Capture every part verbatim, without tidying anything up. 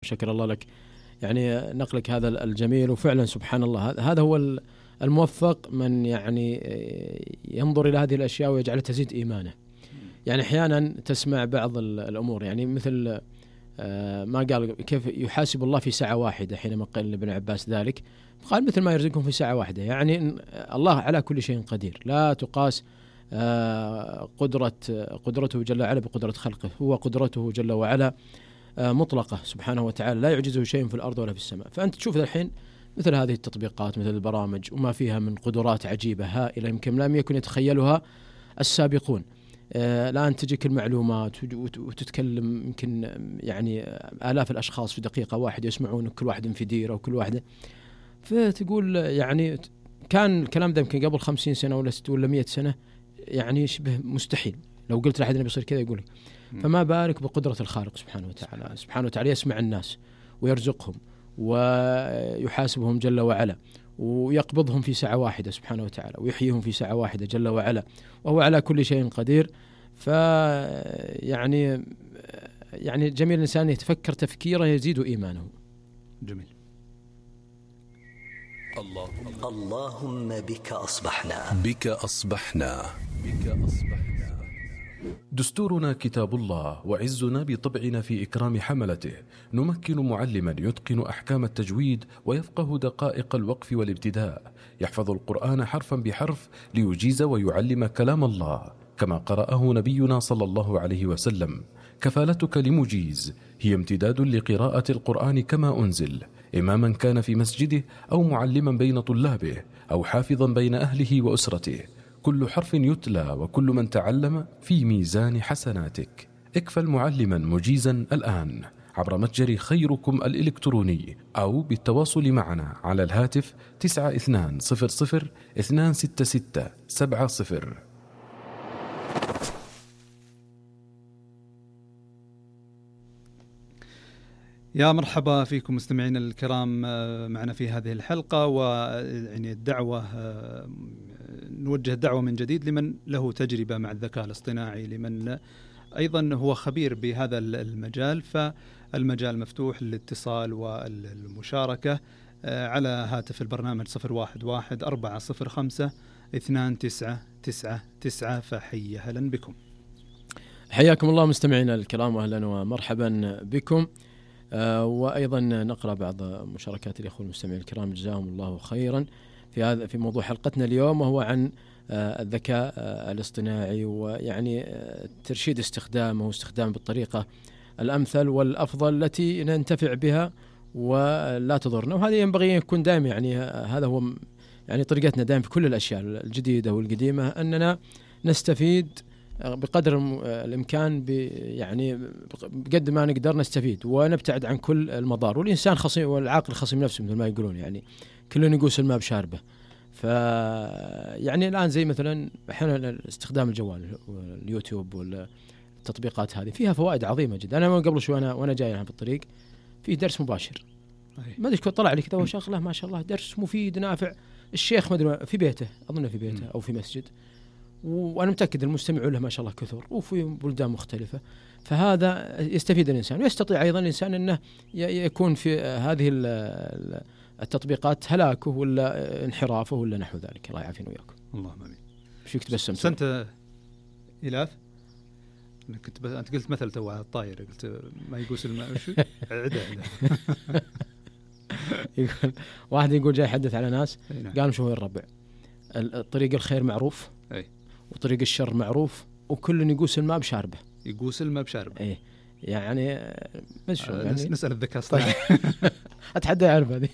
شكر الله لك يعني نقلك هذا الجميل. وفعلا سبحان الله هذا هو الموفق من يعني ينظر إلى هذه الأشياء ويجعلها تزيد إيمانه. يعني أحيانا تسمع بعض الأمور يعني مثل ما قال كيف يحاسب الله في ساعة واحدة حينما قال ابن عباس ذلك، قال مثل ما يرزقكم في ساعة واحدة. يعني الله على كل شيء قدير، لا تقاس قدرة قدرته جل وعلا بقدرة خلقه، هو قدرته جل وعلا مطلقة سبحانه وتعالى، لا يعجزه شيء في الأرض ولا في السماء. فأنت تشوف الحين مثل هذه التطبيقات مثل البرامج وما فيها من قدرات عجيبة هائلة يمكن لم يكن يتخيلها السابقون. الآن تجيك المعلومات وتتكلم يمكن يعني آلاف الأشخاص في دقيقة واحدة يسمعون، كل واحد في ديره وكل واحدة، فتقول يعني كان الكلام ده يمكن قبل خمسين سنة ولا ستين ولا مئة سنة يعني شبه مستحيل. لو قلت لأحد بيصير كذا يقول. فما بالك بقدرة الخالق سبحانه وتعالى. سبحانه وتعالى يسمع الناس ويرزقهم ويحاسبهم جل وعلا ويقبضهم في ساعة واحدة سبحانه وتعالى ويحييهم في ساعة واحدة جل وعلا، وهو على كل شيء قدير. فيعني يعني جميل الإنسان يتفكر تفكيرا يزيد إيمانه. جميل. اللهم اللهم بك أصبحنا بك أصبحنا بك أصبحنا. دستورنا كتاب الله، وعزنا بطبعنا في إكرام حملته. نمكن معلما يتقن أحكام التجويد ويفقه دقائق الوقف والابتداء، يحفظ القرآن حرفا بحرف ليجيز ويعلم كلام الله كما قرأه نبينا صلى الله عليه وسلم. كفالتك لمجيز هي امتداد لقراءة القرآن كما أنزل، إماما كان في مسجده أو معلما بين طلابه أو حافظا بين أهله وأسرته. كل حرف يتلى وكل من تعلم في ميزان حسناتك. اكفل معلما مجيزا الآن عبر متجر خيركم الإلكتروني أو بالتواصل معنا على الهاتف تسعة اثنان صفر صفر اثنان ستة ستة سبعة صفر. يا مرحبا فيكم مستمعين الكرام معنا في هذه الحلقة، ويعني الدعوة نوجه دعوة من جديد لمن له تجربة مع الذكاء الاصطناعي، لمن أيضا هو خبير بهذا المجال، فالمجال مفتوح للاتصال والمشاركة على هاتف البرنامج صفر واحد واحد أربعة صفر خمسة اثنان تسعة تسعة تسعة. فحي أهلا بكم. حياكم الله مستمعينا الكرام، أهلا ومرحبا بكم. آه وأيضا نقرأ بعض مشاركات الأخوة المستمعين الكرام جزاهم الله خيرا في هذا في موضوع حلقتنا اليوم، وهو عن آه الذكاء آه الاصطناعي، ويعني آه ترشيد استخدامه واستخدامه بالطريقة الأمثل والأفضل التي ننتفع بها ولا تضرنا. وهذا ينبغي أن يكون دائم، يعني هذا هو يعني طريقتنا دائم في كل الأشياء الجديدة والقديمة، أننا نستفيد بقدر الإمكان يعني بقد ما نقدر نستفيد ونبتعد عن كل المضار. والإنسان خصيم والعاقل خصيم نفسه مثل ما يقولون، يعني كلنا يقوس الماء بشاربه. فيعني الآن زي مثلا أحيانا استخدام الجوال واليوتيوب والتطبيقات هذه فيها فوائد عظيمة جدا. أنا قبل شوي أنا وأنا جاي في الطريق في درس مباشر، ما أدري طلع لي كذا وشغله ما شاء الله درس مفيد نافع. الشيخ ما أدري في بيته، أظن في بيته أو في مسجد، وأنا متأكد المستمعون له ما شاء الله كثر وفي بلدان مختلفة. فهذا يستفيد الإنسان، ويستطيع أيضا الإنسان أنه يكون في هذه التطبيقات هلاكه ولا انحرافه ولا نحو ذلك. الله يعافينا وياكم. اللهم آمين. شو تبسمت سنت إلاف؟ أنا كنت بس أنت قلت مثل تو على الطاير، قلت ما يقوس الماء وشو عدة عدة. يقول واحد يقول جاي يحدث على ناس قال شو هو الربع، الطريق الخير معروف أي. وطريق الشر معروف، وكل يقوس الماء بشاربه. يقوس الماء بشاربه. ايه يعني مش آه يعني نسأل الذكاء الاصطناعي. اتحدى يعرف هذه.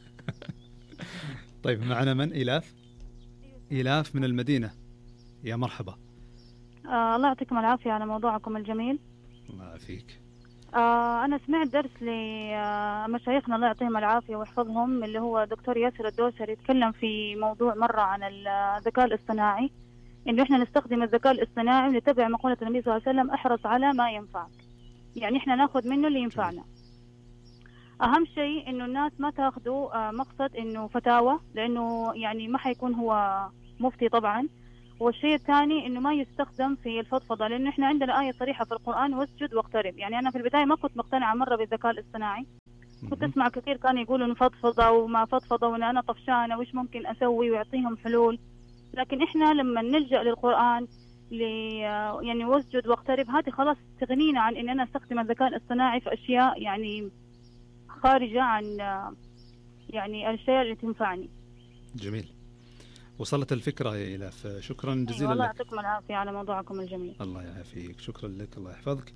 طيب معنا من؟ إلاف. إلاف من المدينة، يا مرحبا. آه الله يعطيكم العافية على موضوعكم الجميل. الله يعافيك. آه أنا سمعت درس لمشايخنا الله يعطيهم العافية ويحفظهم، اللي هو دكتور ياسر الدوسري، يتكلم في موضوع مرة عن الذكاء الاصطناعي، إنه إحنا نستخدم الذكاء الاصطناعي ونتبع مقولة النبي صلى الله عليه وسلم: احرص على ما ينفعك. يعني إحنا ناخذ منه اللي ينفعنا. أهم شيء إنه الناس ما تاخذوا مقصد إنه فتاوى، لأنه يعني ما حيكون هو مفتي طبعا. والشيء الثاني إنه ما يستخدم في الفضفضة، لأنه إحنا عندنا آية صريحة في القرآن: واسجد واقترب. يعني أنا في البداية ما كنت مقتنعة مرة بالذكاء الاصطناعي، كنت أسمع كثير كانوا يقولوا نفضفضة وما فضفضة وأنا أنا طفشانة وإيش ممكن أسوي ويعطيهم حلول. لكن إحنا لما نلجأ للقرآن لي يعني واسجد واقترب، هذه خلاص تغنينا عن إن أنا أستخدم الذكاء الاصطناعي في أشياء يعني خارجة عن يعني الأشياء اللي تنفعني. جميل، وصلت الفكرة يا إلاف. شكرا جزيلا لك. الله يعطيكم العافية على موضوعكم الجميل. الله يعافيك، شكرا لك، الله يحفظك.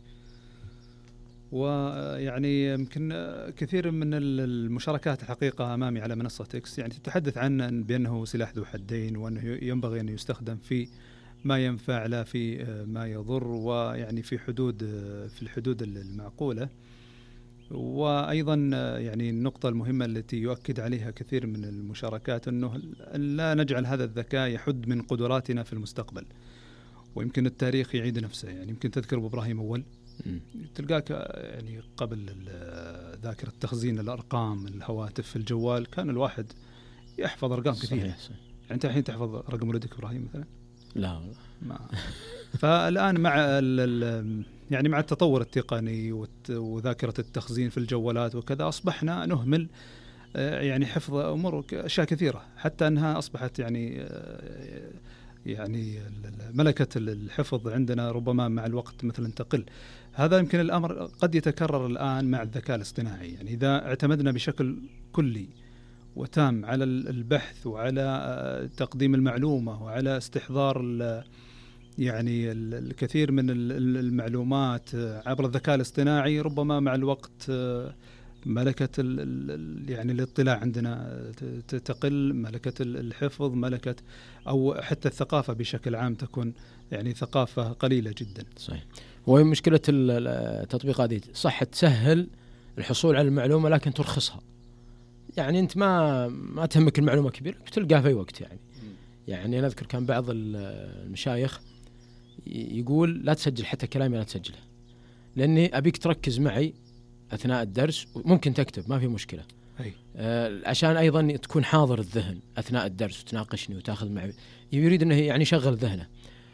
ويعني يمكن كثير من المشاركات الحقيقة أمامي على منصة إكس يعني تتحدث عن بأنه سلاح ذو حدين، وأنه ينبغي أن يستخدم في ما ينفع لا في ما يضر، ويعني في حدود في الحدود المعقولة. وأيضا يعني النقطة المهمة التي يؤكد عليها كثير من المشاركات أنه لا نجعل هذا الذكاء يحد من قدراتنا في المستقبل. ويمكن التاريخ يعيد نفسه، يعني يمكن تذكر أبو إبراهيم أول تلقاك يعني قبل ذاكرة تخزين الأرقام الهواتف في الجوال كان الواحد يحفظ أرقام كثيرة. يعني أنت الحين تحفظ رقم ولدك إبراهيم مثلا؟ لا والله ما. فالآن مع يعني مع التطور التقني وذاكرة التخزين في الجوالات وكذا أصبحنا نهمل يعني حفظ أمور أشياء كثيرة، حتى أنها أصبحت يعني يعني ملكة الحفظ عندنا ربما مع الوقت مثلا تقل. هذا يمكن الأمر قد يتكرر الآن مع الذكاء الاصطناعي. يعني إذا اعتمدنا بشكل كلي وتام على البحث وعلى تقديم المعلومة وعلى استحضار يعني الكثير من المعلومات عبر الذكاء الاصطناعي، ربما مع الوقت ملكة يعني الاطلاع عندنا تقل، ملكة الحفظ، ملكة أو حتى الثقافة بشكل عام تكون يعني ثقافة قليلة جدا. صحيح. وهي مشكلة التطبيقات دي صح تسهل الحصول على المعلومة لكن ترخصها. يعني أنت ما ما تهمك المعلومة كبيرة تلقاها في وقت. يعني يعني أنا أذكر كان بعض المشايخ يقول لا تسجل حتى كلامي لا تسجله، لأني أبيك تركز معي أثناء الدرس، ممكن تكتب ما في مشكلة آه عشان أيضا تكون حاضر الذهن أثناء الدرس وتناقشني وتأخذ معي. يريد أنه يعني يشغل ذهنه.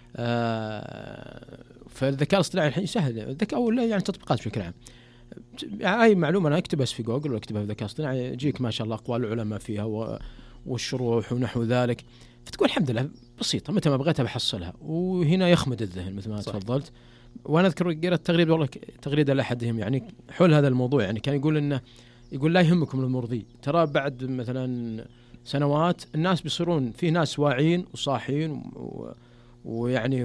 آه فالذكاء الاصطناعي الحين يسهل الذكاء أو يعني تطبيقات بشكل عام. أي معلومة أنا أكتبها في جوجل ولا أكتبها في الذكاء الاصطناعي يجيك ما شاء الله أقوال العلماء فيها والشروح ونحو ذلك، فتقول الحمد لله بسيطة متى ما بغيتها بحصلها. وهنا يخمد الذهن مثل ما تفضلت. وأنا أذكر قرأت تغريدة والله تغريدة لأحدهم يعني حول هذا الموضوع، يعني كان يقول إنه يقول لا يهمكم الأمور ذي، ترى بعد مثلا سنوات الناس بيصيرون في ناس واعيين وصاحين ويعني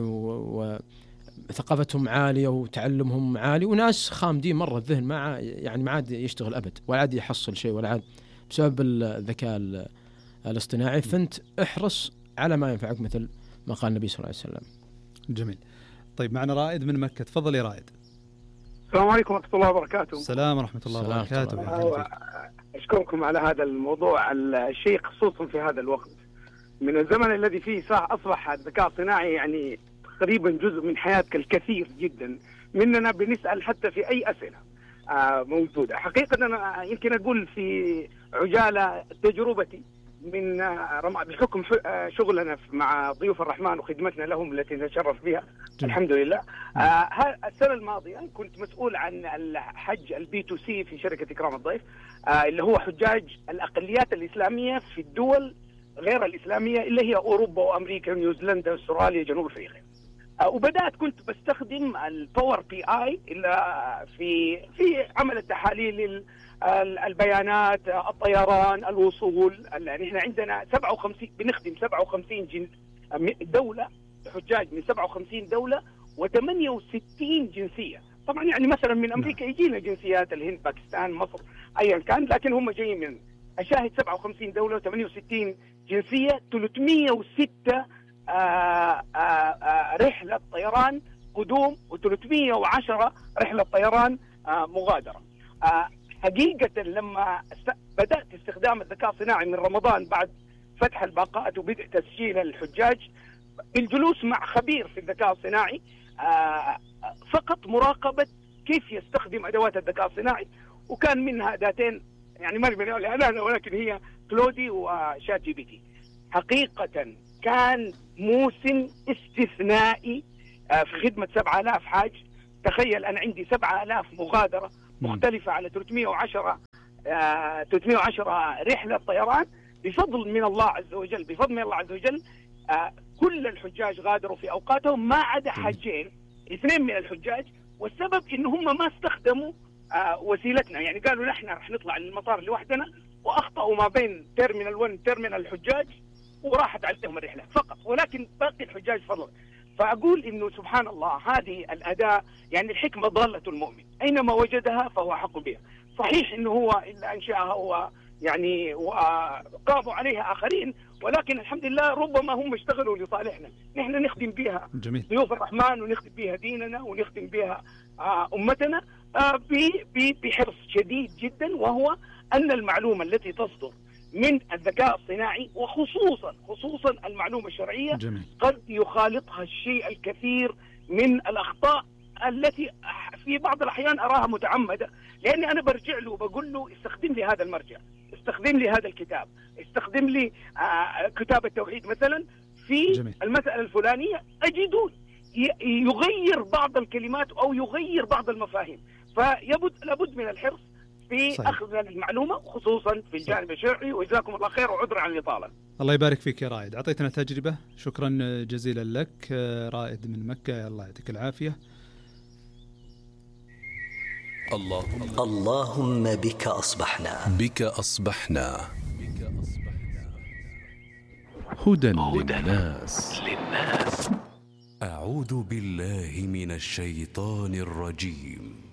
وثقافتهم عالية وتعلمهم عالي، وناس خامدين مرة الذهن ما يعني ما عاد يشتغل أبد ولا عاد يحصل شيء ولا عاد بسبب الذكاء الاصطناعي. فأنت احرص على ما ينفعك مثل ما قال النبي صلى الله عليه وسلم. جميل. طيب معنا رائد من مكة، تفضل يا رائد. السلام عليكم ورحمة الله وبركاته. السلام ورحمة الله وبركاته. أشكركم على هذا الموضوع الشيق خصوصا في هذا الوقت من الزمن الذي فيه صح أصبح الذكاء الصناعي يعني تقريبا جزء من حياتك الكثير جدا مننا بنسأل حتى في أي أسئلة موجودة. حقيقة أنا يمكن أقول في عجالة تجربتي من بحكم شغلنا مع ضيوف الرحمن وخدمتنا لهم التي نتشرف بها الحمد لله. آه السنة الماضية كنت مسؤول عن الحج البي تو سي في شركة إكرام الضيف، آه اللي هو حجاج الأقليات الإسلامية في الدول غير الإسلامية اللي هي أوروبا وأمريكا ونيوزيلندا واستراليا جنوب أفريقيا. آه وبدأت كنت بستخدم الباور بي آي في في عمل التحاليل البيانات، الطيران، الوصول. يعني احنا عندنا سبعة وخمسين بنخدم سبعة وخمسين جنس دولة، حجاج من سبعة وخمسين دولة وثمانية وستين جنسية. طبعا يعني مثلا من أمريكا يجينا جنسيات الهند، باكستان، مصر، أيا كان، لكن هم جايين من أشاهد سبعة وخمسين دولة وثمانية وستين جنسية، ثلاثمئة وستة آآ آآ رحلة طيران قدوم وثلاثمئة وعشرة رحلة طيران مغادرة. حقيقة لما بدأت استخدام الذكاء الصناعي من رمضان بعد فتح الباقات وبدء تسجيل الحجاج بالجلوس مع خبير في الذكاء الصناعي، فقط مراقبة كيف يستخدم أدوات الذكاء الصناعي، وكان منها أداتين يعني ما نبي نقولها ولكن هي كلودي وشات جي بي تي. حقيقة كان موسم استثنائي في خدمة سبعة آلاف حاج. تخيل أنا عندي سبعة آلاف مغادرة مختلفة على ثلاثمئة وعشرة ثلاثمائة وعشرة رحلة طيران بفضل من الله عز وجل، بفضل من الله عز وجل. آه كل الحجاج غادروا في أوقاتهم ما عدا حاجين، اثنين من الحجاج، والسبب إن هم ما استخدموا آه وسيلتنا. يعني قالوا نحن رح نطلع للمطار لوحدنا، وأخطأوا ما بين تيرمينال واحد تيرمينال الحجاج، وراحت عليهم الرحلة فقط، ولكن باقي الحجاج فضل. فأقول إنه سبحان الله هذه الأداة، يعني الحكمة ضالة المؤمن أينما وجدها فهو حق بها. صحيح إنه هو إلا أنشأها هو يعني وقاموا عليها آخرين، ولكن الحمد لله ربما هم اشتغلوا لصالحنا، نحن نخدم بها ضيوف الرحمن، ونخدم بها ديننا، ونخدم بها أمتنا بحرص شديد جدا، وهو أن المعلومة التي تصدر من الذكاء الصناعي، وخصوصا خصوصا المعلومة الشرعية، جميل. قد يخالطها الشيء الكثير من الأخطاء التي في بعض الأحيان أراها متعمدة، لأني أنا برجع له وبقول له استخدم لي هذا المرجع، استخدم لي هذا الكتاب، استخدم لي آه كتاب التوحيد مثلا في جميل. المسألة الفلانية، أجده يغير بعض الكلمات أو يغير بعض المفاهيم. فيبد لابد من الحرص في صحيح. أخذ المعلومة، خصوصا في الجانب الشرعي. وجزاكم الله خير وعذرا عن الإطالة. الله يبارك فيك يا رائد، أعطيتنا تجربة، شكرا جزيلا لك. رائد من مكة، الله يعطيك العافية. اللهم اللهم بك أصبحنا بك أصبحنا هدى للناس. أعوذ بالله من الشيطان الرجيم.